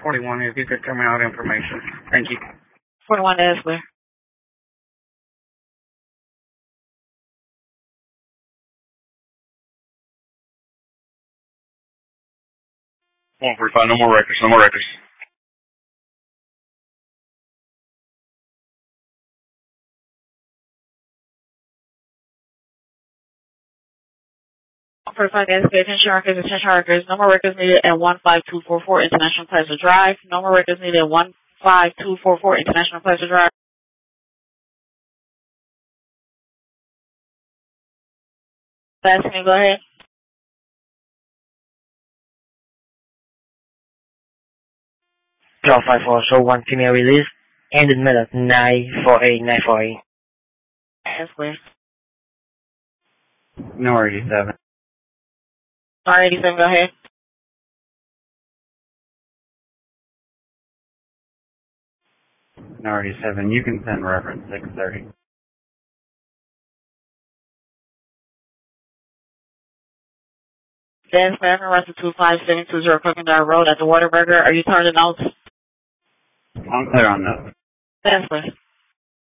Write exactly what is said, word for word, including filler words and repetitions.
forty-one, if you could tell me all the information. Thank you. forty-one, that is clear. one forty-five, no more records, no more records. one forty-five, that is clear. Attention records, attention records. No more records needed at one five two four four International Plaza Drive. No more records needed at one five two four four International Plaza Drive. Last name, go ahead. twelve five four, show one female release, ended minute nine four eight nine four eight. That's clear. No eighty-seven. R eighty-seven, go ahead. No eighty-seven, you can send reference six thirty. Dan Spanner, runs to two five seven two zero Crocodile Road at the Waterburger. Are you turning out? I'm clear on that. That's clear.